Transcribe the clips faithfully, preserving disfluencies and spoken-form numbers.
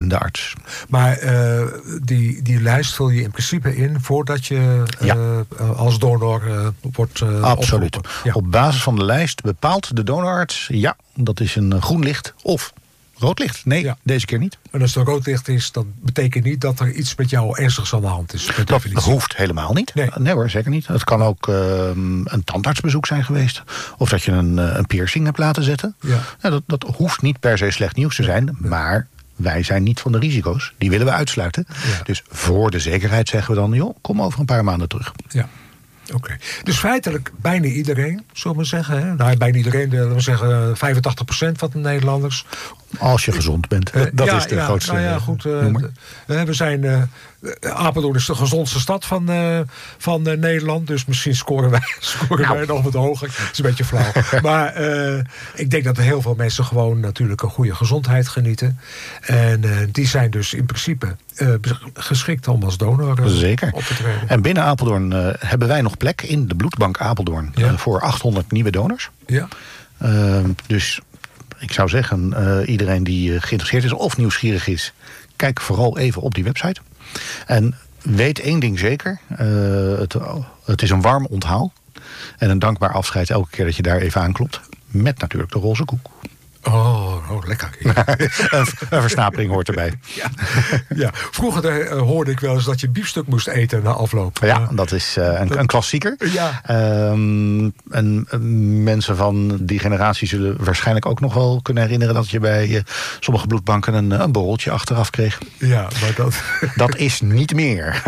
de arts. Maar uh, die, die lijst vul je in principe in voordat je uh, ja. uh, als donor uh, wordt uh, Absoluut. Ja. Op basis van de lijst bepaalt de donorarts, ja, dat is een groen licht of rood licht. Nee, ja. deze keer niet. En als het rood licht is, dat betekent niet dat er iets met jou ernstigs aan de hand is. Dat hoeft helemaal niet. Nee. nee hoor, zeker niet. Het kan ook uh, een tandartsbezoek zijn geweest. Of dat je een, een piercing hebt laten zetten. Ja. Ja, dat, dat hoeft niet per se slecht nieuws te zijn. Nee. Maar wij zijn niet van de risico's. Die willen we uitsluiten. Ja. Dus voor de zekerheid zeggen we dan, joh, kom over een paar maanden terug. Ja. Oké. Okay. Dus feitelijk bijna iedereen, zullen we zeggen. Hè? Nou, bijna iedereen, laten we zeggen vijfentachtig procent van de Nederlanders. Als je gezond bent. Uh, dat ja, is de ja, grootste nou ja, goed, uh, we zijn... Uh, Apeldoorn is de gezondste stad van, uh, van uh, Nederland. Dus misschien scoren wij, scoren nou. wij nog wat hoger. Dat is een beetje flauw. Maar uh, ik denk dat er heel veel mensen gewoon natuurlijk een goede gezondheid genieten. En uh, die zijn dus in principe uh, geschikt om als donor uh, Zeker. op te treden. En binnen Apeldoorn uh, hebben wij nog plek in de bloedbank Apeldoorn. Ja. Uh, voor achthonderd nieuwe donors. Ja. Uh, dus ik zou zeggen, uh, iedereen die uh, geïnteresseerd is of nieuwsgierig is, kijk vooral even op die website. En weet één ding zeker, uh, het, het is een warm onthaal. En een dankbaar afscheid elke keer dat je daar even aanklopt. Met natuurlijk de roze koek. Oh, oh lekker. Ja. een, een versnapering hoort erbij. Ja, ja. Vroeger uh, hoorde ik wel eens dat je biefstuk moest eten na afloop. Ja, dat is uh, een, een klassieker. Ja. Um, en uh, mensen van die generatie zullen waarschijnlijk ook nog wel kunnen herinneren dat je bij uh, sommige bloedbanken een, een borreltje achteraf kreeg. Ja, maar dat... dat is niet meer.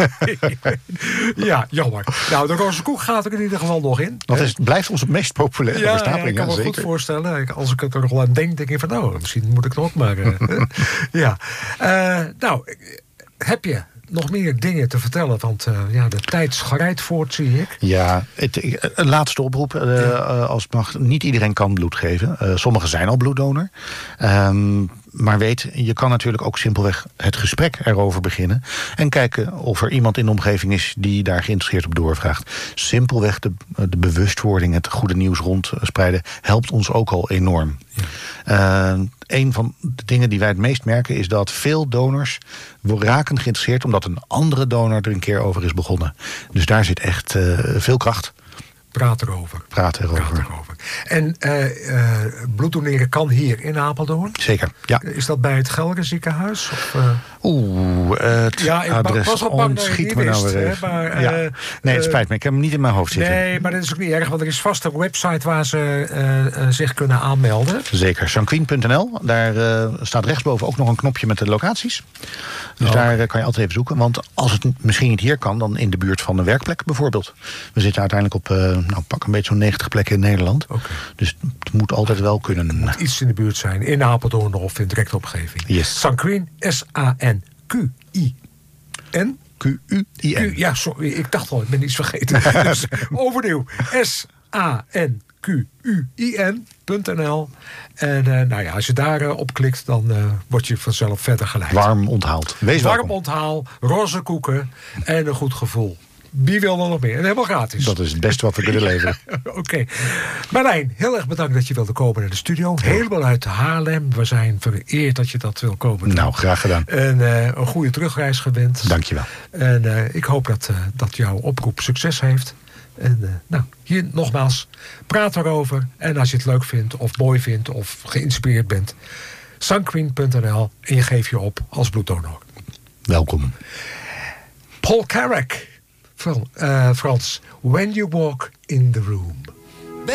Ja, jammer. Nou, de roze koek gaat er in ieder geval nog in. Dat is, blijft onze meest populaire ja, verstapeling. Ja, ik kan me zeker. goed voorstellen. Als ik het er nog wel aan denk, denk ik van nou, misschien moet ik er ook maar... Uh, ja. Uh, nou, heb je nog meer dingen te vertellen? Want uh, ja, de tijd schrijdt voort, zie ik. Ja, het, een laatste oproep. Uh, ja. uh, als het mag, niet iedereen kan bloed geven. Uh, sommigen zijn al bloeddonor. Um, maar weet, je kan natuurlijk ook simpelweg het gesprek erover beginnen. En kijken of er iemand in de omgeving is die daar geïnteresseerd op doorvraagt. Simpelweg de, de bewustwording, het goede nieuws rondspreiden, helpt ons ook al enorm. Ja. Uh, een van de dingen die wij het meest merken is dat veel donors raken geïnteresseerd omdat een andere donor er een keer over is begonnen. Dus daar zit echt uh, veel kracht. Praat erover. Praat erover. Praat erover. En uh, uh, bloeddoneren kan hier in Apeldoorn? Zeker, ja. Is dat bij het Gelre ziekenhuis? Of, uh... Oeh, het ja, ik adres was al bang dat je het niet wist. Nou hè, maar, ja. uh, nee, het spijt me. Ik heb hem niet in mijn hoofd zitten. Nee, maar dat is ook niet erg, want er is vast een website waar ze uh, uh, zich kunnen aanmelden. Zeker, sanquin punt n l. Daar uh, staat rechtsboven ook nog een knopje met de locaties. Dus oh. daar uh, kan je altijd even zoeken. Want als het misschien niet hier kan, dan in de buurt van een werkplek bijvoorbeeld. We zitten uiteindelijk op, uh, nou pak een beetje zo'n negentig plekken in Nederland. Okay. Dus het moet altijd wel kunnen. Het moet iets in de buurt zijn, in Apeldoorn of in directe omgeving. Yes. Sanquin, S A N Q I N. Q U I N. Ja, sorry, ik dacht al, ik ben iets vergeten. Dus overnieuw, S A N Q U I N punt n l. En uh, nou ja, als je daar uh, op klikt, dan uh, word je vanzelf verder geleid. Warm onthaald. Wees Warm welkom. onthaal, roze koeken en een goed gevoel. Wie wil er nog meer? En helemaal gratis. Dat is het beste wat we kunnen leveren. Oké. Okay. Marlijn, heel erg bedankt dat je wilde komen naar de studio. Helemaal uit Haarlem. We zijn vereerd dat je dat wil komen doen. Nou, graag gedaan. En uh, een goede terugreis gewenst. Dank je wel. En uh, ik hoop dat, uh, dat jouw oproep succes heeft. En uh, nou, hier nogmaals, praat erover. En als je het leuk vindt, of mooi vindt, of geïnspireerd bent, sanquin punt n l en je geeft je op als bloeddonor. Welkom. Paul Carrack. Uh, Frans, When You Walk in the Room.